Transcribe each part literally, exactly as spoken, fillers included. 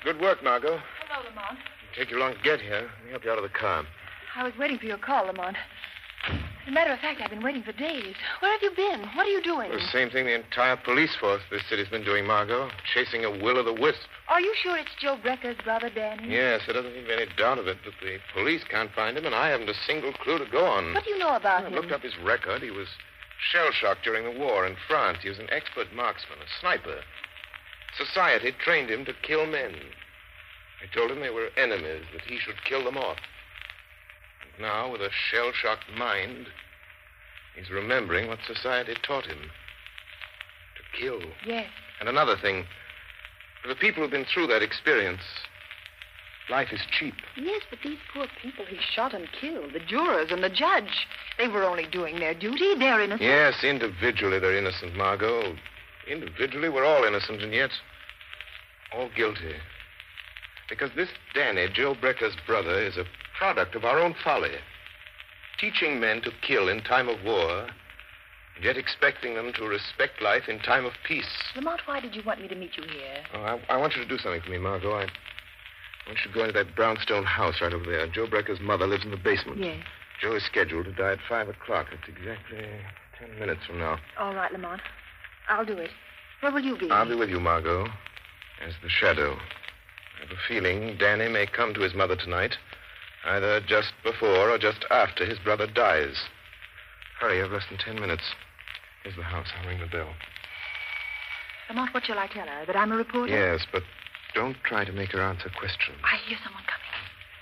Good work, Margot. Hello, Lamont. It'll take you long to get here. Let me help you out of the car. I was waiting for your call, Lamont. As a matter of fact, I've been waiting for days. Where have you been? What are you doing? The same thing the entire police force this city's been doing, Margot. Chasing a will-o'-the-wisp. Are you sure it's Joe Brecker's brother, Danny? Yes, there doesn't seem to be any doubt of it. But the police can't find him, and I haven't a single clue to go on. What do you know about I him? looked up his record. He was shell-shocked during the war in France. He was an expert marksman, a sniper. Society trained him to kill men. I told him they were enemies, that he should kill them off. And now, with a shell-shocked mind, he's remembering what society taught him. To kill. Yes. And another thing. For the people who've been through that experience, life is cheap. Yes, but these poor people he shot and killed, the jurors and the judge, they were only doing their duty. They're innocent. Yes, individually they're innocent, Margot. Individually, we're all innocent, and yet all guilty. Because this Danny, Joe Brecker's brother, is a product of our own folly. Teaching men to kill in time of war, and yet expecting them to respect life in time of peace. Lamont, why did you want me to meet you here? Oh, I, I want you to do something for me, Margot. I, I want you to go into that brownstone house right over there. Joe Brecker's mother lives in the basement. Yes. Joe is scheduled to die at five o'clock. That's exactly ten minutes from now. All right, Lamont. I'll do it. Where will you be? I'll be with you, Margot, as the shadow. I have a feeling Danny may come to his mother tonight, either just before or just after his brother dies. Hurry, you have less than ten minutes. Here's the house. I'll ring the bell. Lamont, what shall I tell her? That I'm a reporter? Yes, but don't try to make her answer questions. I hear someone coming.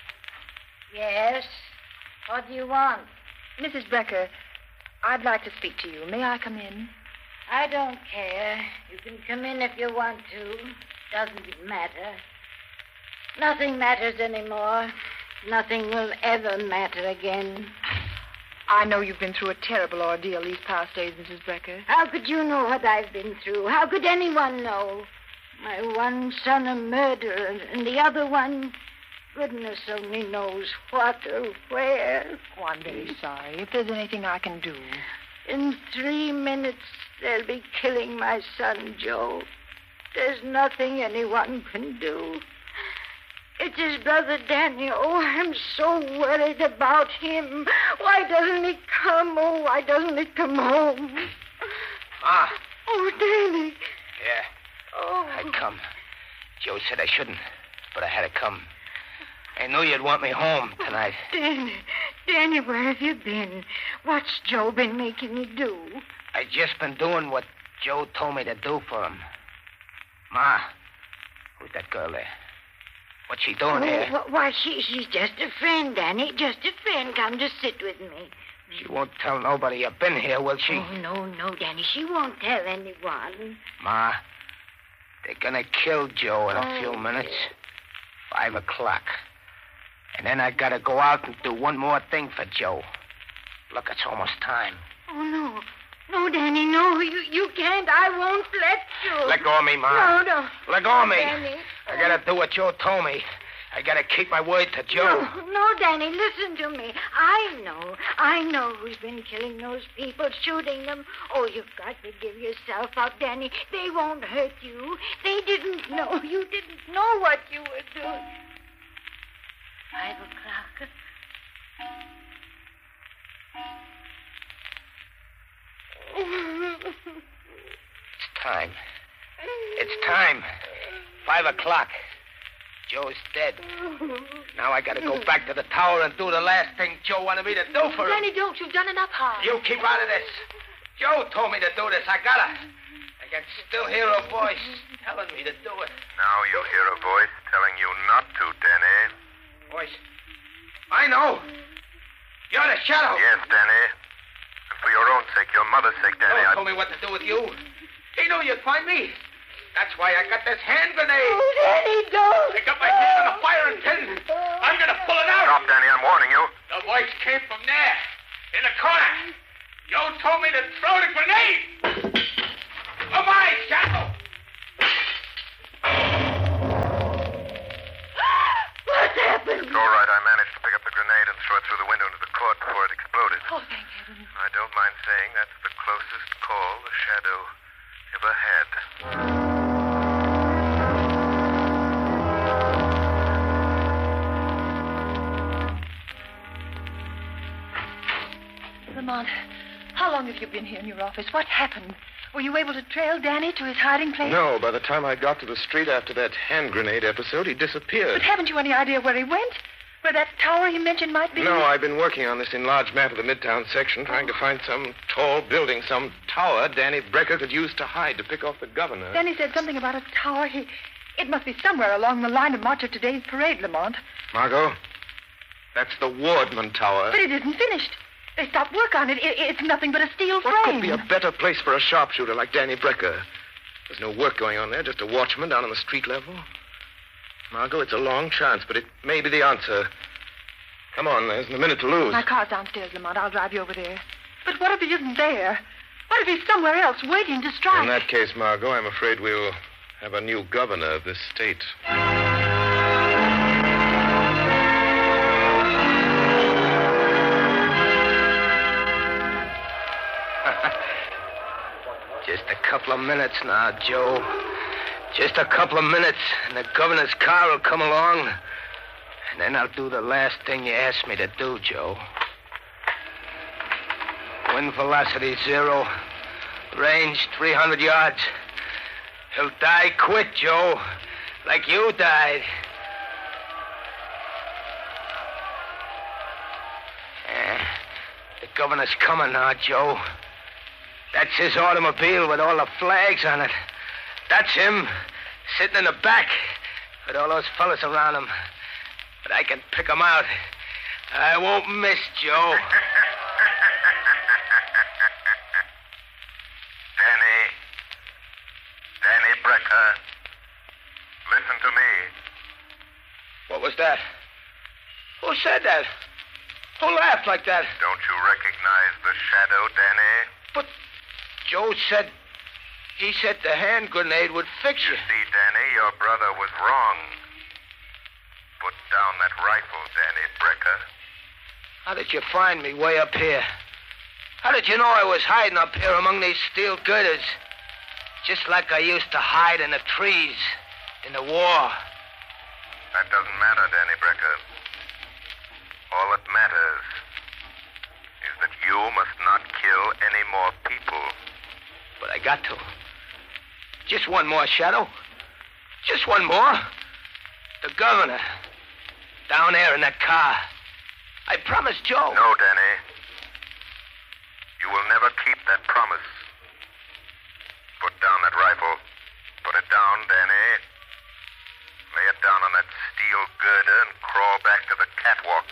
Yes? What do you want? Missus Brecker, I'd like to speak to you. May I come in? I don't care. You can come in if you want to. Doesn't matter. Nothing matters anymore. Nothing will ever matter again. I know you've been through a terrible ordeal these past days, Missus Brecker. How could you know what I've been through? How could anyone know? My one son a murderer, and the other one, goodness only knows what or where. Oh, I'm very sorry. If there's anything I can do. In three minutes, they'll be killing my son, Joe. There's nothing anyone can do. It's his brother, Danny. Oh, I'm so worried about him. Why doesn't he come? Oh, why doesn't he come home? Ma. Oh, Danny. Yeah. Oh. I'd come. Joe said I shouldn't, but I had to come. I knew you'd want me home tonight. Danny, Danny, where have you been? What's Joe been making you do? I just been doing what Joe told me to do for him. Ma, who's that girl there? What's she doing oh, here? wh- Why, she, she's just a friend, Danny. Just a friend. Come to sit with me. She won't tell nobody you've been here, will she? Oh, no, no, Danny. She won't tell anyone. Ma, they're gonna kill Joe in a Oh, few minutes. yes. Five o'clock. And then I gotta go out and do one more thing for Joe. Look, it's almost time. Oh, no. No, Danny, no. You, you can't. I won't let you. Let go of me, Ma. No, no. Let go of me. Danny. I gotta do what Joe told me. I gotta keep my word to Joe. No, no, Danny, listen to me. I know. I know who's been killing those people, shooting them. Oh, you've got to give yourself up, Danny. They won't hurt you. They didn't know. You didn't know what you were doing. Five o'clock. It's time. It's time. Five o'clock. Joe's dead. Now I gotta go back to the tower and do the last thing Joe wanted me to do for him. Danny, don't. You've done enough harm. You keep out of this. Joe told me to do this. I gotta. I can still hear a voice telling me to do it. Now you hear a voice telling you not to, Danny. Voice. I know. You're the shadow. Yes, Danny. And for your own sake, your mother's sake, Danny, Joe I... told me what to do with you. He knew you'd find me. That's why I got this hand grenade. Oh, Danny, don't. I got my hand on the firing pin. I'm gonna pull it out. Stop, Danny, I'm warning you. The voice came from there, in the corner. Joe told me to throw the grenade. Oh, my shadow. What happened? It's all right. I managed to pick up the grenade and throw it through the window into the court before it exploded. Oh, thank heaven. I don't mind saying that's the closest call the shadow ever had. Lamont, how long have you been here in your office? What happened? Were you able to trail Danny to his hiding place? No, by the time I got to the street after that hand grenade episode, he disappeared. But haven't you any idea where he went? Where that tower you mentioned might be? No, I've been working on this enlarged map of the Midtown section, trying to find some tall building, some tower Danny Brecker could use to hide, to pick off the governor. Danny said something about a tower. He... It must be somewhere along the line of march of today's parade, Lamont. Margot, that's the Wardman Tower. But it isn't finished. They stopped work on it. it. It's nothing but a steel frame. What could be a better place for a sharpshooter like Danny Brecker? There's no work going on there, just a watchman down on the street level. Margot, it's a long chance, but it may be the answer. Come on, there isn't a minute to lose. My car's downstairs, Lamont. I'll drive you over there. But what if he isn't there? What if he's somewhere else waiting to strike? In that case, Margot, I'm afraid we'll have a new governor of this state. Just a couple of minutes now, Joe. Just a couple of minutes, and the governor's car will come along. And then I'll do the last thing you asked me to do, Joe. Wind velocity zero. Range three hundred yards. He'll die quick, Joe. Like you died. Yeah. The governor's coming now, Joe. That's his automobile with all the flags on it. That's him, sitting in the back with all those fellas around him. But I can pick him out. I won't miss, Joe. Danny. Danny Brecker. Listen to me. What was that? Who said that? Who laughed like that? Don't you recognize the shadow, Danny? But Joe said... He said the hand grenade would fix you. You see, Danny, your brother was wrong. Put down that rifle, Danny Brecker. How did you find me way up here? How did you know I was hiding up here among these steel girders? Just like I used to hide in the trees in the war. That doesn't matter, Danny Brecker. All that matters is that you must not kill any more people. But I got to. Just one more, Shadow. Just one more. The governor. Down there in that car. I promised Joe. No, Danny. You will never keep that promise. Put down that rifle. Put it down, Danny. Lay it down on that steel girder and crawl back to the catwalk.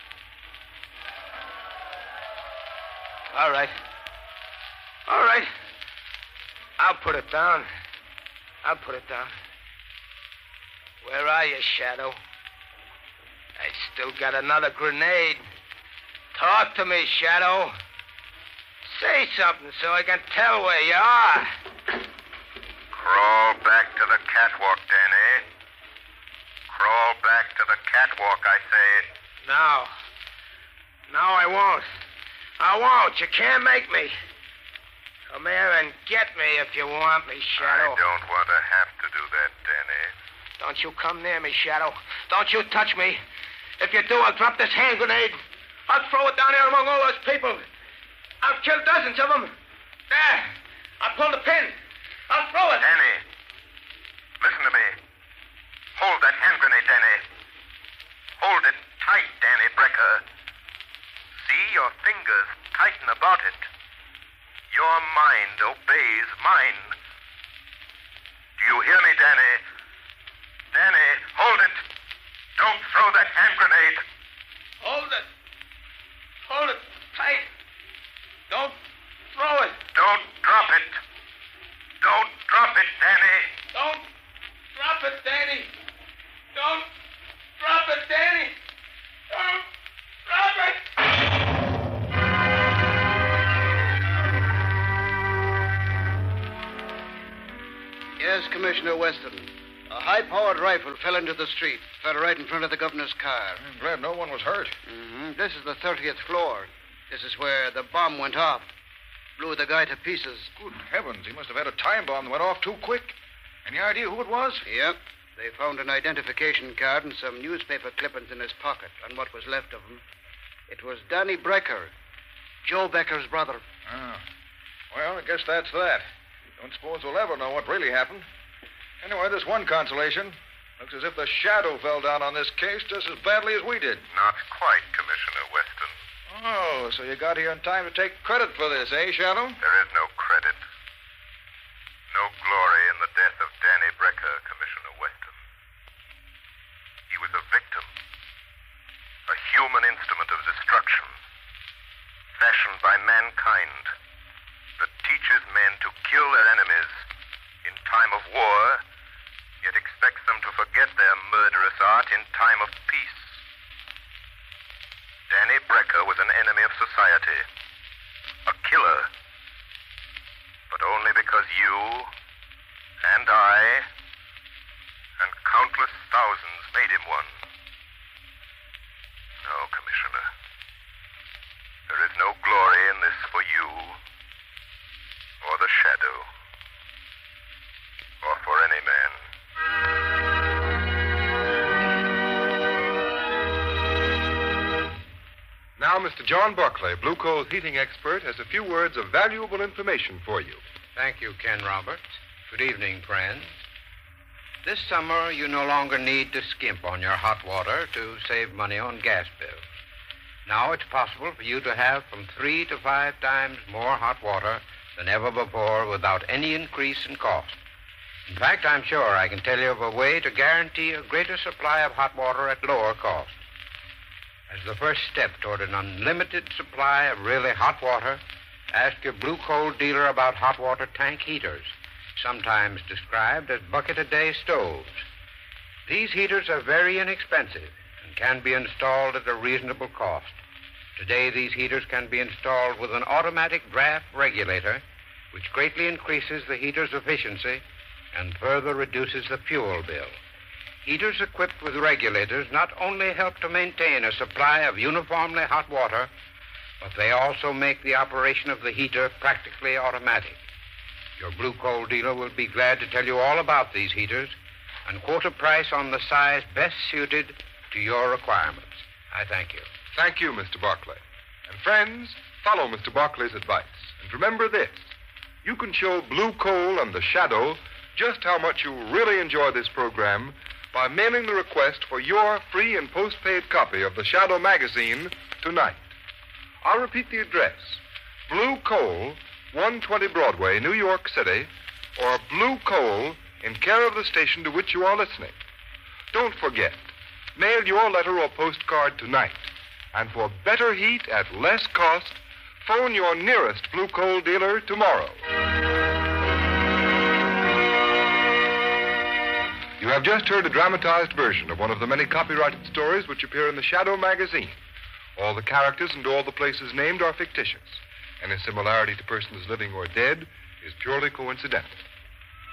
All right. All right. I'll put it down. I'll put it down. Where are you, Shadow? I still got another grenade. Talk to me, Shadow. Say something so I can tell where you are. Crawl back to the catwalk, Danny. Crawl back to the catwalk, I say. No. No, I won't. I won't. You can't make me. Come here and get me if you want me, Shadow. I don't want to have to do that, Danny. Don't you come near me, Shadow. Don't you touch me. If you do, I'll drop this hand grenade. I'll throw it down here among all those people. I'll kill dozens of them. There. I'll pull the pin. I'll throw it. Danny, listen to me. Hold that hand grenade, Danny. Hold it tight, Danny Brecker. See your fingers tighten about it. Your mind obeys mine. Do you hear me, Danny? Danny, hold it. Don't throw that hand grenade. Hold it. Hold it tight. Don't throw it. Don't drop it. Don't drop it, Danny. Don't drop it, Danny. Don't drop it, Danny. Don't drop it. Yes, Commissioner Weston. A high-powered rifle fell into the street, fell right in front of the governor's car. I'm glad no one was hurt. Mm-hmm. This is the thirtieth floor. This is where the bomb went off. Blew the guy to pieces. Good heavens, he must have had a time bomb that went off too quick. Any idea who it was? Yep. They found an identification card and some newspaper clippings in his pocket, and what was left of him. It was Danny Brecker. Joe Becker's brother. Oh. Well, I guess that's that. Don't suppose we'll ever know what really happened. Anyway, there's one consolation. Looks as if the shadow fell down on this case just as badly as we did. Not quite, Commissioner Weston. Oh, so you got here in time to take credit for this, eh, Shadow? There is no credit. No glory in the death of Danny Brecker, Commissioner Weston. He was a victim. A human instrument of destruction. Fashioned by mankind. That teaches men to kill their enemies in time of war, yet expects them to forget their murderous art in time of peace. Danny Brecker was an enemy of society. A killer. But only because you and I and countless thousands made him one. No, Commissioner. There is no glory in this for you, or the Shadow, or for any man. Now, Mister John Buckley, Blue Coal's heating expert, has a few words of valuable information for you. Thank you, Ken Roberts. Good evening, friends. This summer, you no longer need to skimp on your hot water to save money on gas bills. Now it's possible for you to have from three to five times more hot water than ever before without any increase in cost. In fact, I'm sure I can tell you of a way to guarantee a greater supply of hot water at lower cost. As the first step toward an unlimited supply of really hot water, ask your Blue Coal dealer about hot water tank heaters, sometimes described as bucket-a-day stoves. These heaters are very inexpensive and can be installed at a reasonable cost. Today, these heaters can be installed with an automatic draft regulator, which greatly increases the heater's efficiency and further reduces the fuel bill. Heaters equipped with regulators not only help to maintain a supply of uniformly hot water, but they also make the operation of the heater practically automatic. Your Blue Coal dealer will be glad to tell you all about these heaters and quote a price on the size best suited to your requirements. I thank you. Thank you, Mister Buckley. And friends, follow Mister Buckley's advice. And remember this. You can show Blue Coal and the Shadow just how much you really enjoy this program by mailing the request for your free and postpaid copy of the Shadow magazine tonight. I'll repeat the address. Blue Coal, one twenty Broadway, New York City, or Blue Coal in care of the station to which you are listening. Don't forget, mail your letter or postcard tonight. And for better heat at less cost, phone your nearest Blue Coal dealer tomorrow. You have just heard a dramatized version of one of the many copyrighted stories which appear in the Shadow magazine. All the characters and all the places named are fictitious. Any similarity to persons living or dead is purely coincidental.